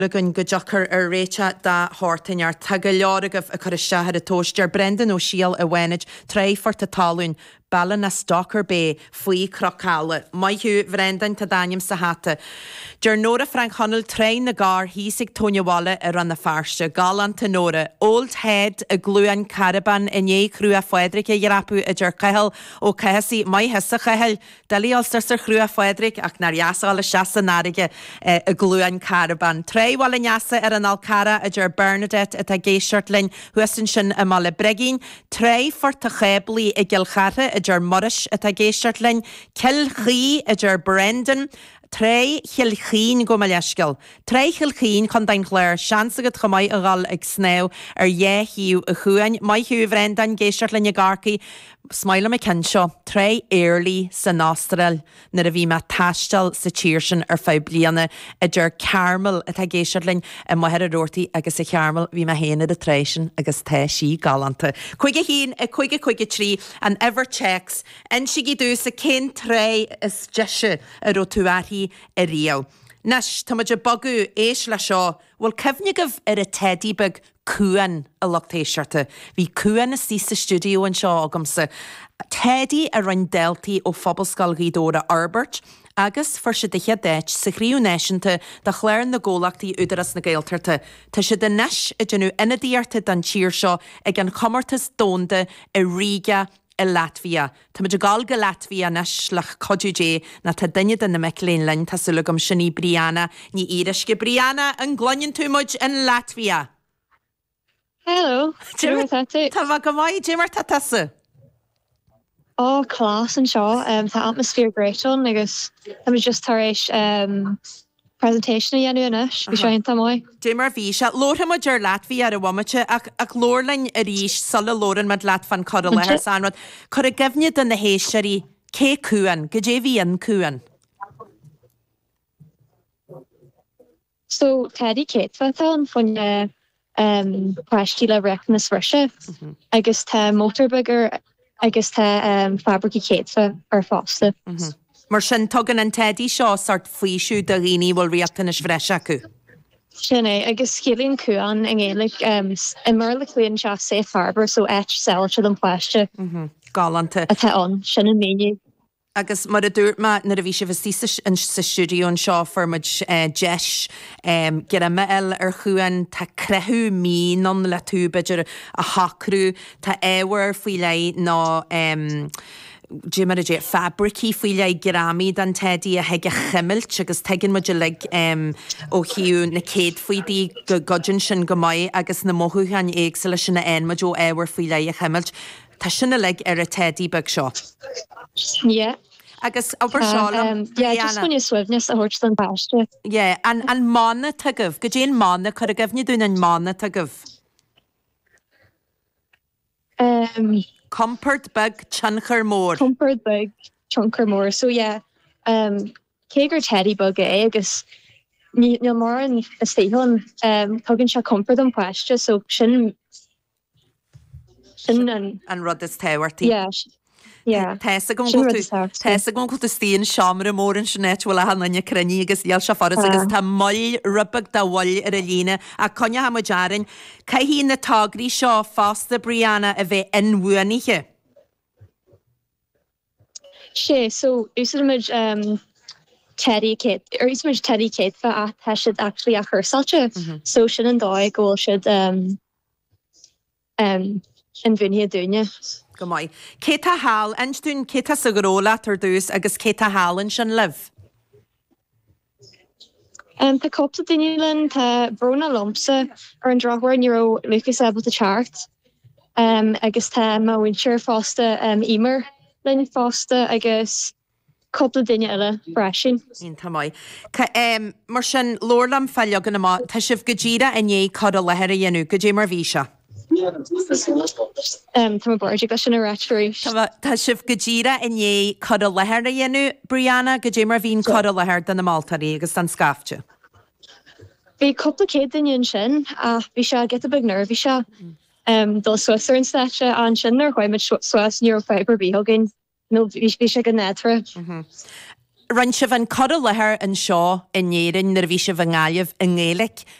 Gun go jochar réite da háirtainar tag go leoragah a chur isteathe a tóistear Brendan O'Shiel a bhainid tréfort a talún Ballan na Stalker Bay faoi crocála. Maithú Brendan tá daim sa hata. Dur Nóra Frank Hunnell trein na gár hísig Tónewalla ar an na farste. Galanta Nóra. Old Head a gluan caravan in é chrua Frederick a dhearapú a dur caihel ó caihasí mai hesa caihel. Dali alstar sa chrua Frederick ach nar iasal a siasa narige a gluan caravan. Trei wala niasa ar an Alcara a dur Bernadette at a géisiart linn huasin sin a mala bregin. Trei fort a chebli a gilchare a dur Morris at a géisiart linn. Kil chi a dur Brendan. Trei chilchín go leiscail. Trei chilchín chun dain chléir seansagad chumai a gal ag snéw ar hiú a chuain. Mai hiú Brendan géisiart linn a garcaí. Smaile me censeo, trei éirlí sa nástrel na a bhí me taistal sa tíirsin ar fá bliana a dur caramel a géisiart linn a maithir a rótaí agus a caramel bhí me héana a tréisin agus teisí galanta. Chuige hín a chuige trí an Everchecks en si dú sa cén trei is deise a rótúarí a río. Nes, tá muid a bogu éis le seo, bhfuil cefnigah ar a teddybug cuan a lochtéisiirte. Bhí cuan is tí sa studio an seo agamsa. Teddy a rin deltaí ó phobalscail Ghaodóra Albert, agus for si diche deit sa chríú neisianta da chléir na ggólachtaí údaras na Gaeltarta. Tá si de neis a genú inadíarta dan tíir seo ag an comartas dónda a Riga i Latvia. Tá muid a gáil go Latvia nes lech codúdé na tá daine den na mecléin lein tá sulagam sinní Brianna ní irisce Brianna an glonnin tú muid in Latvia. Hello, Jimmer Tatu. Tá bha go maiid Jimmer Tatasa. Oh, class and seo, tá atmosphere great on, agus I'm just taréis presentation a dhéanú inis, bhí seoinn tá mai. Jimmer bhí se lótha muid ar Latvia ar a bhaimite ach lórlainn a ríis sula lóran mad Latvan cod a lethir sanrad. Cod a gifne den na héisirí cé cuan, go dé bhí an cuan. So, Teddy Kate fan fan prestí le recnas frishe, agus tá motorbugger, agus tá fabricí Kate ar fásta. Mar sin tugan an Teddy seo sort faoisiú do rií bhfuil riachtain is bhreise acu. Sinné, agus scilíonn cuan in Gaelic i marla chuainn seo Safe Harbour, so sell to an pláiste. Galanta. A tá an, sin an méniu. Agus mar a dúirt ma na a bhí sé bhí sa stúdiún seo formid deis gur a meil ar chuan tá crethú mí non le tú beidir a hacrú tá éhar faoi lei ná Jimmer a fabricí faoi le gramí dan Teddy a heige chimilt agus tegin muidir le ó hiú na céad faoidí go godjin sin go mai agus na mothúchan éagsile sin na éonmid ó éhar faoi le a chimilt. Tá sinna le ar a Teddy bug seo. Yeah. Agus aber seálam. Yeah, just when you swivness a hort an báiste. Yeah, an mána tugah, go dtéon mána chur a gofni dún an mána tugah. Comfort bug chunker mór. Comfort bug chunker mór. So yeah, Kegur Teddy bug agus níl mar an stéhon tugann se comfort an pláiste, so sin an rud is táhairtí. Yeah. Tesa gon go tú stíon seamar a mór an sinnéit bhfuil a hanna crenní agus díal se faras agus tá moll rubag dá bhil ar a lína a conne ha mo dearan. Cai hí na tágraí seo fásta Brianna a bheith inhuanige? Sé, so úsimiid Teddy Kate, or úsimiid Teddy Kate fa a tá siad actually a chuirsáilte. So sin an dóid ggóil siad in bhuine dúine. Go mai. Céta hál, einstún céta sa goróla tar dús agus céta hálan sin liv? Tá copta daine tá brona lomsa ar an drochhair níró Lucas able to chart. Agus tá má winseir fásta imer linn fásta agus copta daine eile freisin. Ín tá mai. Mar sin lórlam felliogan am tá sibh go ddíra a né cod a lethir a dhéanú, go dé mar bhí se? Tá barde go sin a réitrééis. Tá sibh go ddíra a né cod a lethir a dhéanú, Brianna, go dé mar bhín cod a lethir den na Maltaí agus an scafte. Bhí copla céad daine sin a bhí se get a big nervhí se dul Swisar an staite an sin ar chuimid Swiss neurofiber bhí hagin nó bhí se go netra. Rhain se bhain cod lethir an seo in éireann nar bhí se bhain gáileh in Gaelic